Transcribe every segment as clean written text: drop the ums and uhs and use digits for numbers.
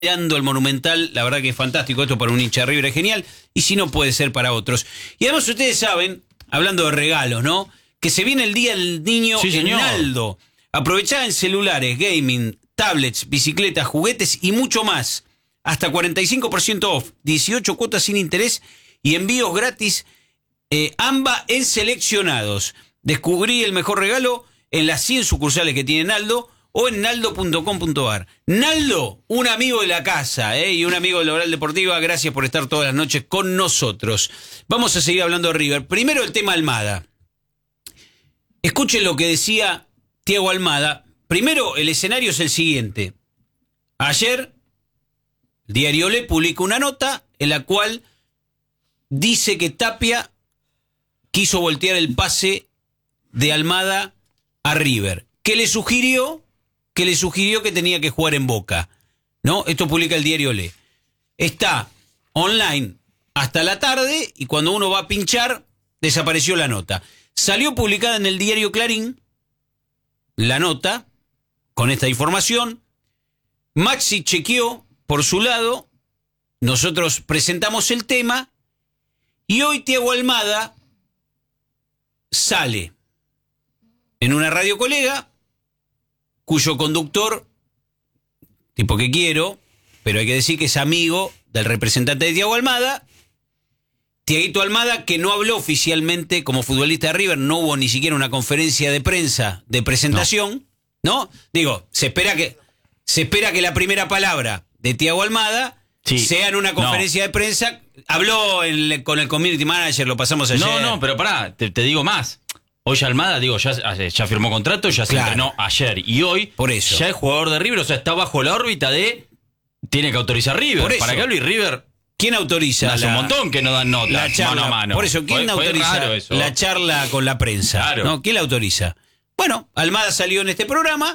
mirando el Monumental, la verdad que es fantástico, esto para un hincha de River es genial, y si no puede ser para otros. Y además ustedes saben, hablando de regalos, ¿no? Que se viene el Día del Niño en Naldo. Aprovechá en celulares, gaming, tablets, bicicletas, juguetes y mucho más. Hasta 45% off, 18 cuotas sin interés y envíos gratis, AMBA en seleccionados. Descubrí el mejor regalo en las 100 sucursales que tiene Naldo o en naldo.com.ar. Naldo, un amigo de la casa, y un amigo de la Oral Deportiva. Gracias por estar todas las noches con nosotros. Vamos a seguir hablando de River. Primero el tema Almada. Escuchen lo que decía Thiago Almada. Primero, el escenario es el siguiente. Ayer, el diario Le publicó una nota en la cual dice que Tapia quiso voltear el pase de Almada a River. Que le sugirió que tenía que jugar en Boca, ¿no? Esto publica el diario Le. Está online hasta la tarde y cuando uno va a pinchar, desapareció la nota. Salió publicada en el diario Clarín la nota con esta información. Maxi chequeó por su lado, nosotros presentamos el tema y hoy Thiago Almada sale en una radio colega cuyo conductor, tipo que quiero, pero hay que decir que es amigo del representante de Thiago Almada, Thiaguito Almada, que no habló oficialmente como futbolista de River, no hubo ni siquiera una conferencia de prensa de presentación, ¿no? Digo, se espera que la primera palabra de Thiago Almada sea en una conferencia de prensa. Habló con el community manager, lo pasamos ayer. No, pero pará, te digo más. Hoy Almada, ya firmó contrato, ya se entrenó ayer y hoy. Por eso. Ya es jugador de River, o sea, está bajo la órbita de... Tiene que autorizar River. Por eso. ¿Para qué hablo? Y River... ¿Quién autoriza? Hace un montón que no dan notas la charla, mano a mano. Por eso, ¿quién autoriza la charla con la prensa? Claro. ¿No? ¿Quién la autoriza? Bueno, Almada salió en este programa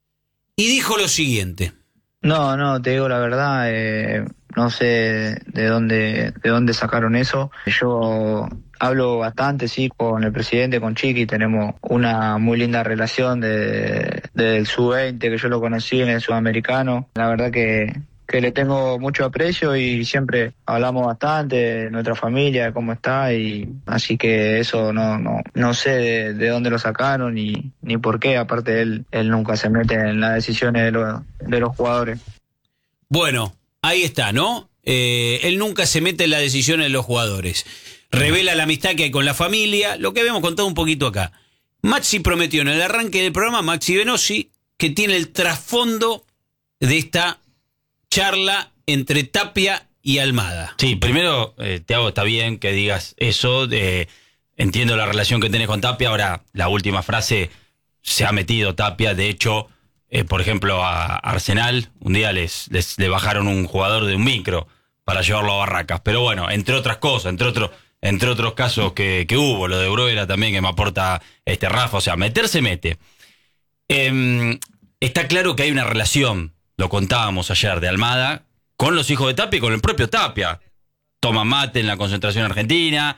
y dijo lo siguiente. No, te digo la verdad, no sé de dónde sacaron eso. Yo hablo bastante, sí, con el presidente, con Chiqui, tenemos una muy linda relación del sub-20, que yo lo conocí en el sudamericano. La verdad que le tengo mucho aprecio y siempre hablamos bastante de nuestra familia, de cómo está, y así que eso no sé de dónde lo sacaron ni por qué. Aparte él nunca se mete en las decisiones de los jugadores. Bueno, ahí está, ¿no? Él nunca se mete en las decisiones de los jugadores. Revela la amistad que hay con la familia, lo que habíamos contado un poquito acá. Maxi prometió en el arranque del programa, Maxi Venosi, que tiene el trasfondo de esta charla entre Tapia y Almada. Sí, primero, Thiago, está bien que digas eso. Entiendo la relación que tenés con Tapia. Ahora, la última frase, se ha metido Tapia. De hecho, por ejemplo, a Arsenal, un día le bajaron un jugador de un micro para llevarlo a Barracas. Pero bueno, entre otras cosas, entre otros casos que hubo, lo de Bruera también, que me aporta Rafa. O sea, se mete. Está claro que hay una relación, lo contábamos ayer, de Almada con los hijos de Tapia y con el propio Tapia. Toma mate en la concentración argentina,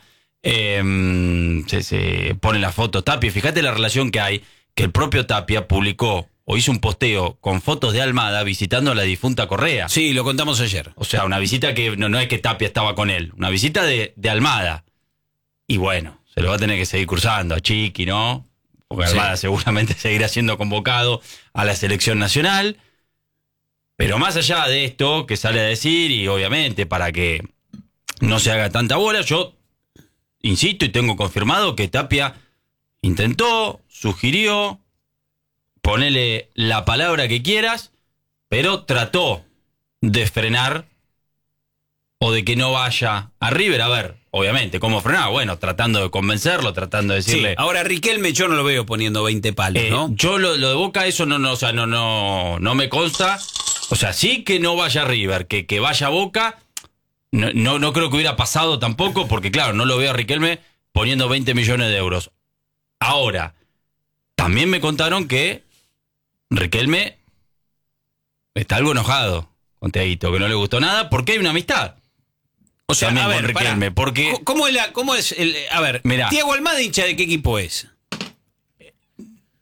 se pone la foto Tapia. Fíjate la relación que hay, que el propio Tapia publicó o hizo un posteo con fotos de Almada visitando a la difunta Correa. Sí, lo contamos ayer. O sea, una visita que no es que Tapia estaba con él, una visita de Almada. Y bueno, se lo va a tener que seguir cursando a Chiqui, ¿no? Porque Almada seguramente seguirá siendo convocado a la selección nacional. Pero más allá de esto que sale a decir, y obviamente para que no se haga tanta bola, yo insisto y tengo confirmado que Tapia intentó, sugirió, ponele la palabra que quieras, pero trató de frenar o de que no vaya a River. A ver, obviamente, ¿cómo frenar? Bueno, tratando de convencerlo, tratando de decirle... Sí, ahora Riquelme yo no lo veo poniendo 20 palos, ¿no? Yo lo de Boca, eso no me consta. O sea, sí que no vaya a River, que vaya a Boca, no creo que hubiera pasado tampoco, porque claro, no lo veo a Riquelme poniendo 20 millones de euros. Ahora, también me contaron que Riquelme está algo enojado con Thiaguito, que no le gustó nada, porque hay una amistad. O sea, también a ver, con Riquelme, porque... ¿Cómo es el... A ver, mirá, Thiago Almada, hincha de qué equipo es?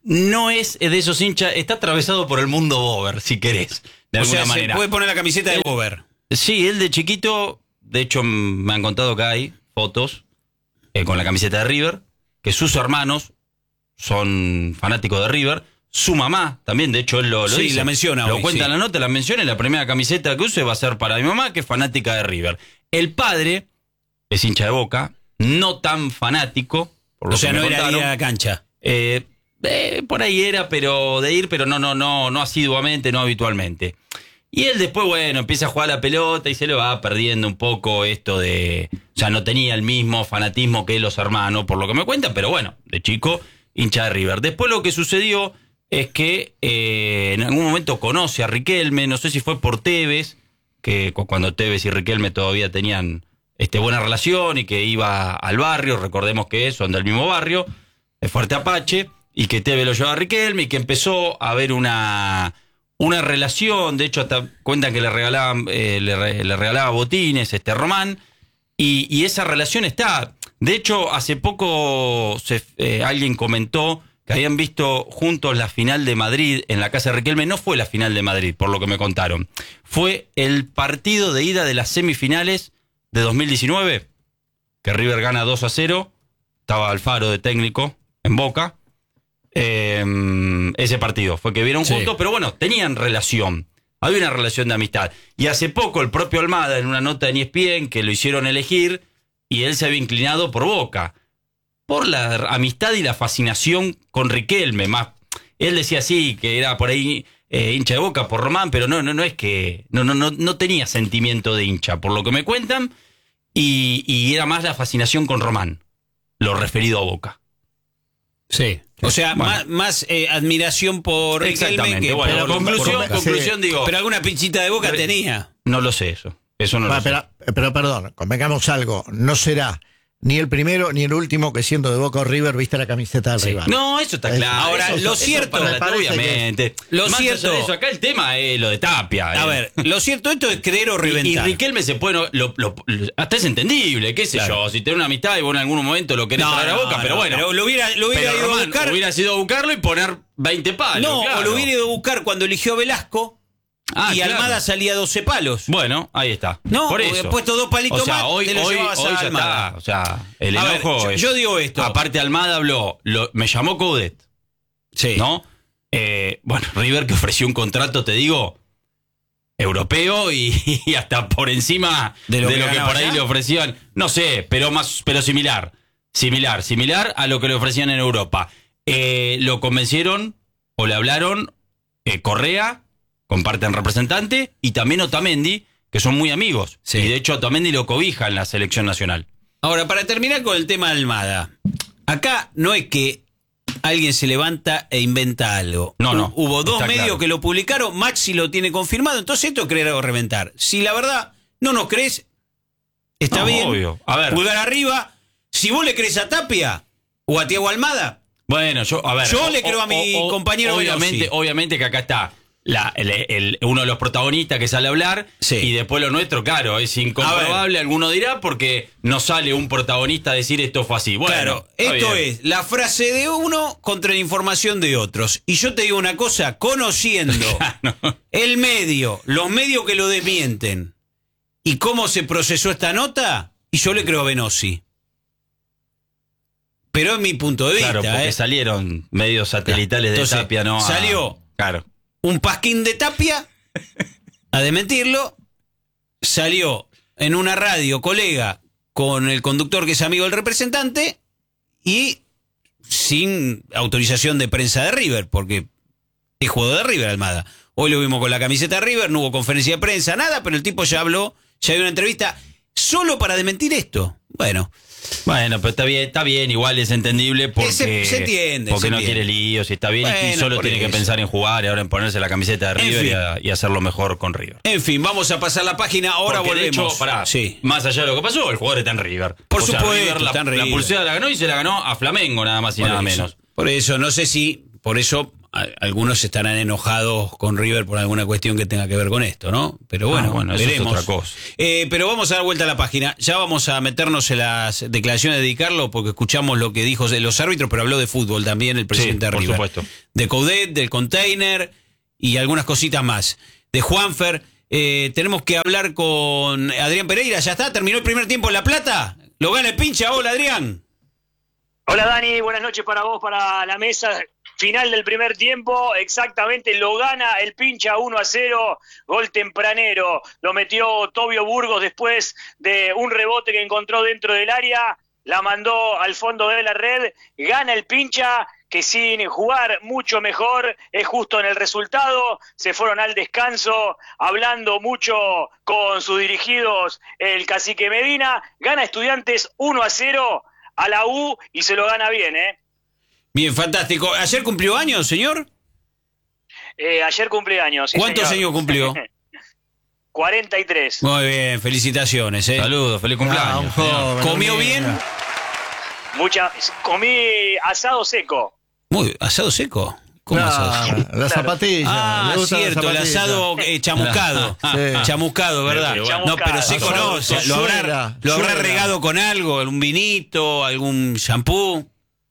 no es de esos hinchas, está atravesado por el mundo Bober, si querés, de alguna manera. Se puede poner la camiseta de Bober. Sí, él de chiquito, de hecho me han contado que hay fotos con la camiseta de River, que sus hermanos son fanáticos de River, su mamá también, de hecho él lo dice. La menciona lo hoy, cuenta en la nota, la menciona, y la primera camiseta que use va a ser para mi mamá, que es fanática de River. El padre es hincha de Boca, no tan fanático, por lo o sea, que me no era contaron. ir a la cancha. Por ahí era, pero no asiduamente, no habitualmente. Y él después, bueno, empieza a jugar a la pelota y se le va perdiendo un poco esto de... O sea, no tenía el mismo fanatismo que los hermanos, por lo que me cuentan, pero bueno, de chico, hincha de River. Después lo que sucedió es que en algún momento conoce a Riquelme, no sé si fue por Tevez, que cuando Tevez y Riquelme todavía tenían buena relación y que iba al barrio, recordemos que son del mismo barrio, de Fuerte Apache, y que Tevez lo llevaba a Riquelme y que empezó a haber una relación, de hecho hasta cuentan que le regalaba botines Román, y esa relación está. De hecho, hace poco alguien comentó que habían visto juntos la final de Madrid en la casa de Riquelme. No fue la final de Madrid, por lo que me contaron. Fue el partido de ida de las semifinales de 2019, que River gana 2-0, estaba Alfaro de técnico en Boca. Ese partido fue que vieron juntos, pero bueno, tenían relación, había una relación de amistad. Y hace poco el propio Almada, en una nota de ESPN, que lo hicieron elegir, y él se había inclinado por Boca, por la amistad y la fascinación con Riquelme. Más, él decía sí, que era por ahí hincha de Boca por Román, pero no es que no tenía sentimiento de hincha, por lo que me cuentan, y era más la fascinación con Román, lo referido a Boca. Sí. O sea, bueno, más admiración por Riquelme que bueno, conclusión, digo. Pero alguna pinchita de Boca tenía. No lo sé eso no lo sé. Pero perdón, convengamos algo, no será ni el primero ni el último que siendo de Boca o River viste la camiseta del rival. No, eso está claro. Ahora, lo cierto, obviamente. Lo más cierto, allá de eso, acá el tema es lo de Tapia. A ver, lo cierto, esto es creer o reventar. Y Riquelme se puede, hasta es entendible, qué sé yo, si tenés una amistad y vos en algún momento lo querés traer a Boca, pero bueno. Pero lo hubiera ido a buscar. Hubiera sido a buscarlo y poner 20 palos. No, claro. o lo hubiera ido a buscar cuando eligió a Velasco. Y claro. Almada salía 12 palos. Bueno, ahí está. No, por eso. Puesto 2 palitos más, hoy te lo llevabas a ya Almada. está. O sea, el enojo es... Yo digo esto. Aparte Almada habló, me llamó Coudet. Sí. ¿No? Bueno, River que ofreció un contrato, te digo, europeo y hasta por encima de lo que por ahí le ofrecían. No sé, pero similar. Similar a lo que le ofrecían en Europa. Lo convencieron o le hablaron Correa, comparten representante, y también Otamendi, que son muy amigos. Sí. Y de hecho Otamendi lo cobija en la selección nacional. Ahora, para terminar con el tema de Almada, acá no es que alguien se levanta e inventa algo. No. Hubo dos está medios claro. que lo publicaron, Maxi lo tiene confirmado, entonces esto es creer o reventar. Si la verdad no nos crees, está bien. Obvio. A ver. Pulgar arriba. Si vos le crees a Tapia o a Thiago Almada, Bueno, yo le creo a mi compañero Velosi. Obviamente que acá está uno de los protagonistas que sale a hablar, Sí. y después lo nuestro, claro, es incomprobable, alguno dirá, porque no sale un protagonista a decir esto fue así. Bueno, claro, esto es la frase de uno contra la información de otros. Y yo te digo una cosa, conociendo Claro. el medio, los medios que lo desmienten y cómo se procesó esta nota, y yo le creo a Velosi. Pero es mi punto de vista. Claro, porque salieron medios satelitales de Entonces, Tapia, ¿no? salió Claro. un pasquín de Tapia a desmentirlo, salió en una radio colega con el conductor que es amigo del representante y sin autorización de prensa de River, porque es jugador de River Almada. Hoy lo vimos con la camiseta de River, no hubo conferencia de prensa, nada, pero el tipo ya habló, ya dio una entrevista solo para desmentir esto. Bueno, pero está bien, igual es entendible porque se entiende. Porque se no entiende. quiere líos y está bien, y Bueno, solo por tiene que eso. pensar en jugar y ahora en ponerse la camiseta de En River fin. y hacerlo mejor con River. En fin, vamos a pasar la página, ahora Porque, de volvemos. hecho, pará, Sí. más allá de lo que pasó, el jugador está en River. Por O sea, supuesto, River está en la River. pulsera la ganó y se la ganó a Flamengo, nada más y Por nada eso. menos. Por eso, no sé si, por eso algunos estarán enojados con River por alguna cuestión que tenga que ver con esto, ¿no? Pero bueno, eso veremos. es otra cosa. Pero vamos a dar vuelta a la página. Ya vamos a meternos en las declaraciones de Di Carlo, porque escuchamos lo que dijo de los árbitros, pero habló de fútbol también el presidente de River. Por supuesto. De Coudet, del Container y algunas cositas más. De Juanfer. Tenemos que hablar con Adrián Pereira. ¿Ya está? ¿Terminó el primer tiempo en La Plata? ¿Lo gana el Pincha? Hola, Adrián. Hola, Dani. Buenas noches para vos, para la mesa. Final del primer tiempo, exactamente, lo gana el Pincha 1-0, gol tempranero. Lo metió Tobio Burgos después de un rebote que encontró dentro del área. La mandó al fondo de la red. Gana el Pincha, que sin jugar mucho mejor, es justo en el resultado. Se fueron al descanso, hablando mucho con sus dirigidos el Cacique Medina. Gana Estudiantes 1-0 a la U y se lo gana bien, ¿eh? Bien, fantástico. ¿Ayer cumplió años, señor? Ayer cumplí años. Sí, ¿cuántos señor. años cumplió? 43. Muy bien, felicitaciones. Saludos, feliz cumpleaños. ¿Comió bien? Comí asado seco. Muy, ¿asado seco? ¿Cómo asado seco? La zapatilla. Ah, cierto, el asado chamuscado. Sí. Chamuscado, ¿verdad? Chamuscado. No, pero seco no. Lo habrá regado con algo, un vinito, algún shampoo.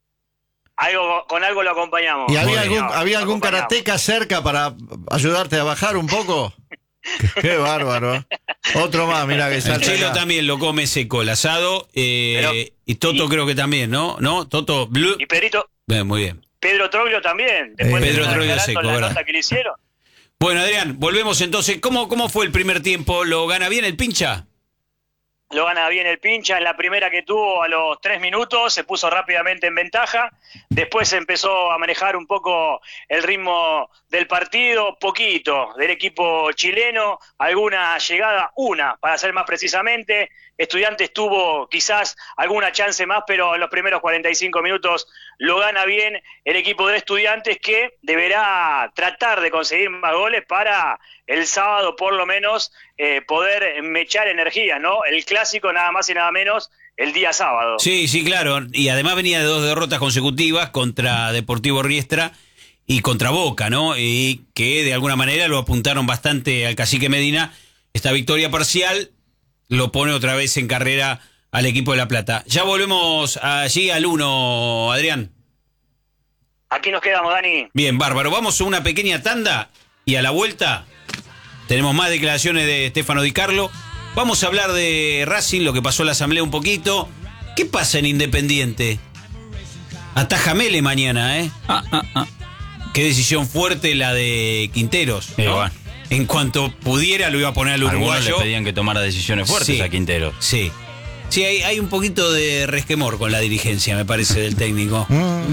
Con algo lo acompañamos. ¿Y había Bueno, algún lo acompañamos. karateca cerca para ayudarte a bajar un poco? Qué bárbaro. Otro más, mira que El salta Chelo acá. también lo come seco, el asado. Y Toto creo que también, ¿no? ¿No? Toto Blue. Y Pedrito, Muy bien. Pedro Troglio también. Después de Pedro estar Troglio aclarando seco, la ¿verdad? nota que le hicieron. Bueno, Adrián, volvemos entonces. ¿Cómo fue el primer tiempo? ¿Lo gana bien el Pincha? Lo gana bien el Pincha en la primera que tuvo a los 3 minutos, se puso rápidamente en ventaja, después empezó a manejar un poco el ritmo del partido, poquito del equipo chileno, alguna llegada, una, para ser más precisamente. Estudiantes tuvo quizás alguna chance más, pero en los primeros 45 minutos lo gana bien el equipo de Estudiantes, que deberá tratar de conseguir más goles para el sábado por lo menos poder mechar energía, ¿no? El clásico nada más y nada menos el día sábado. Sí, claro. Y además venía de 2 derrotas consecutivas contra Deportivo Riestra y contra Boca, ¿no? Y que de alguna manera lo apuntaron bastante al Cacique Medina. Esta victoria parcial lo pone otra vez en carrera al equipo de La Plata. Ya volvemos allí al 1, Adrián. Aquí nos quedamos, Dani. Bien, bárbaro. Vamos a una pequeña tanda y a la vuelta tenemos más declaraciones de Stefano Di Carlo. Vamos a hablar de Racing, lo que pasó en la asamblea un poquito. ¿Qué pasa en Independiente? Ataja Mele mañana, ¿eh? Qué decisión fuerte la de Quinteros, ¿no? Bueno. En cuanto pudiera lo iba a poner al Algunos uruguayo. le pedían que tomara decisiones fuertes a Quintero. Sí. Sí, hay un poquito de resquemor con la dirigencia, me parece, del técnico.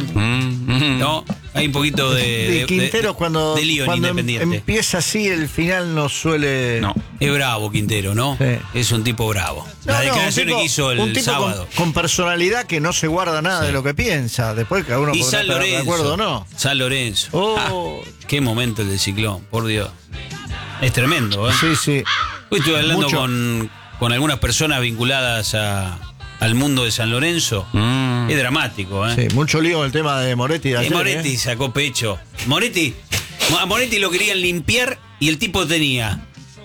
¿No? Hay un poquito De Quintero cuando lío en Independiente. empieza así, el final no suele... No. Es bravo Quintero, ¿no? Sí. Es un tipo bravo. No, Las no, declaraciones que hizo un el tipo sábado. con personalidad que no se guarda nada de lo que piensa. Después cada uno Y podrá San estar de acuerdo o Lorenzo. no. San Lorenzo. Oh, Qué momento el del Ciclón, por Dios. Es tremendo, ¿eh? sí, sí. Hoy estuve hablando Mucho. con algunas personas vinculadas al mundo de San Lorenzo. Es dramático, ¿eh? Sí, mucho lío con el tema de Moretti. de ayer, Moretti sacó pecho. A Moretti lo querían limpiar y el tipo tenía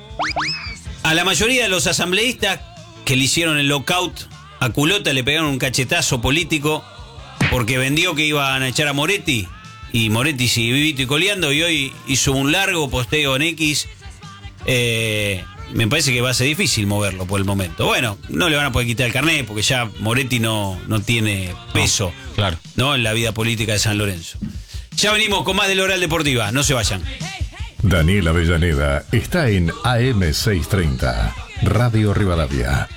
a la mayoría de los asambleístas que le hicieron el lockout a Culota, le pegaron un cachetazo político porque vendió que iban a echar a Moretti, y Moretti sigue vivito y coleando, y hoy hizo un largo posteo en X. Me parece que va a ser difícil moverlo por el momento. Bueno, no le van a poder quitar el carnet porque ya Moretti no tiene peso, claro, ¿no? En la vida política de San Lorenzo. Ya venimos con más de Oral Deportiva, no se vayan. Daniel Avellaneda está en AM630, Radio Rivadavia.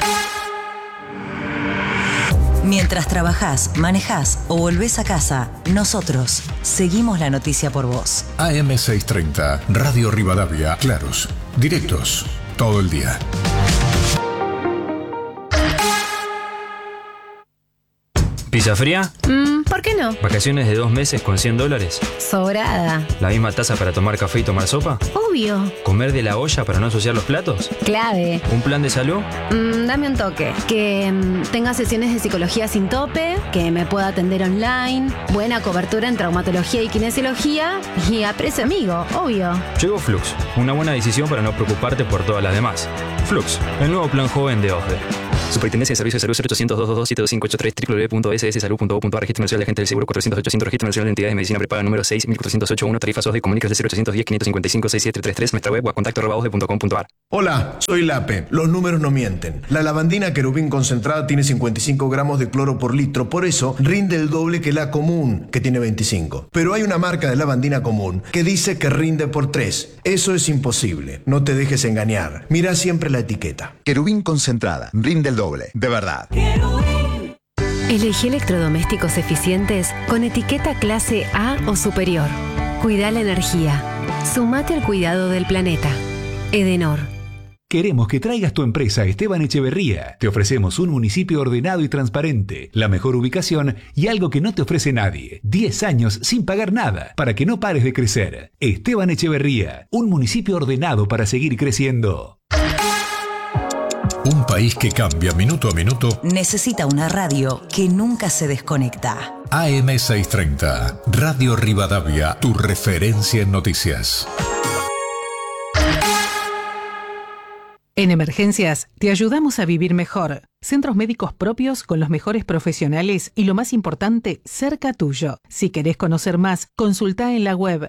Mientras trabajás, manejás o volvés a casa, nosotros seguimos la noticia por vos. AM630, Radio Rivadavia. Claros, directos, todo el día. ¿Pizza fría? ¿Por qué no? ¿Vacaciones de 2 meses con $100? Sobrada. ¿La misma taza para tomar café y tomar sopa? Obvio. ¿Comer de la olla para no ensuciar los platos? Clave. ¿Un plan de salud? Dame un toque. Que tenga sesiones de psicología sin tope, que me pueda atender online, buena cobertura en traumatología y kinesiología y a precio amigo, obvio. Llegó Flux, una buena decisión para no preocuparte por todas las demás. Flux, el nuevo plan joven de OSDE. Superintendencia de Servicios de Salud 0800-222-7583 www.sssalud.gov.ar. Registro Nacional de Agente del Seguro 400-800. Registro Nacional de Entidades de Medicina Prepaga número 6.408.1. Tarifas OSDE. Comunicas de 0810-555-6733. Nuestra web @contacto@osde.com.ar. Hola, soy Lape. Los números no mienten. La lavandina Querubín concentrada tiene 55 gramos de cloro por litro. Por eso rinde el doble que la común, que tiene 25. Pero hay una marca de lavandina común que dice que rinde por 3. Eso es imposible. No te dejes engañar. Mira siempre la etiqueta. Querubín concentrada. Rinde el doble. De verdad. Elegí electrodomésticos eficientes con etiqueta clase A o superior. Cuida la energía. Sumate al cuidado del planeta. Edenor. Queremos que traigas tu empresa a Esteban Echeverría. Te ofrecemos un municipio ordenado y transparente, la mejor ubicación y algo que no te ofrece nadie. 10 años sin pagar nada, para que no pares de crecer. Esteban Echeverría, un municipio ordenado para seguir creciendo. Un país que cambia minuto a minuto. Necesita una radio que nunca se desconecta. AM630, Radio Rivadavia, tu referencia en noticias. En Emergencias, te ayudamos a vivir mejor. Centros médicos propios con los mejores profesionales y, lo más importante, cerca tuyo. Si querés conocer más, consultá en la web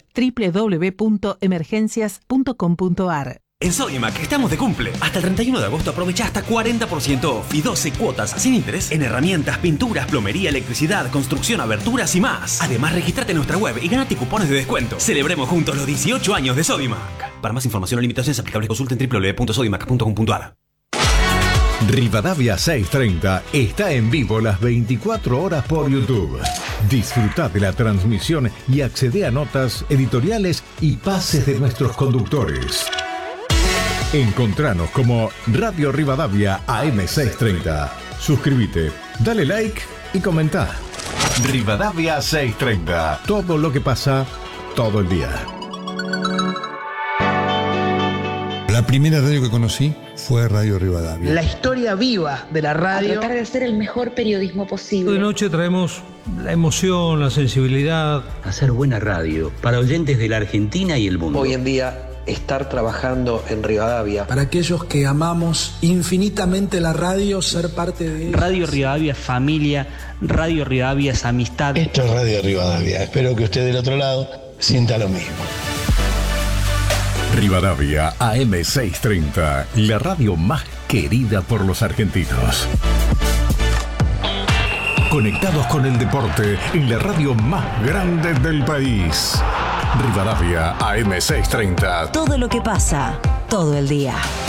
www.emergencias.com.ar. En Sodimac estamos de cumple. Hasta el 31 de agosto aprovecha hasta 40% off y 12 cuotas sin interés en herramientas, pinturas, plomería, electricidad, construcción, aberturas y más. Además, regístrate en nuestra web y gánate cupones de descuento. Celebremos juntos los 18 años de Sodimac. Para más información o limitaciones aplicables, consulten www.sodimac.com.ar. Rivadavia 630 está en vivo las 24 horas por YouTube. Disfruta de la transmisión y accede a notas, editoriales y pases de nuestros conductores. Encontranos como Radio Rivadavia AM630. Suscríbete, dale like y comenta. Rivadavia 630. Todo lo que pasa, todo el día. La primera radio que conocí fue Radio Rivadavia. La historia viva de la radio. A tratar de hacer el mejor periodismo posible. De noche traemos la emoción, la sensibilidad. Hacer buena radio para oyentes de la Argentina y el mundo. Hoy en día, estar trabajando en Rivadavia. Para aquellos que amamos infinitamente la radio, ser parte de... Radio Rivadavia es familia, Radio Rivadavia es amistad. Esto es Radio Rivadavia. Espero que usted del otro lado sienta lo mismo. Rivadavia AM630, la radio más querida por los argentinos. Conectados con el deporte en la radio más grande del país. Rivadavia AM630. Todo lo que pasa, todo el día.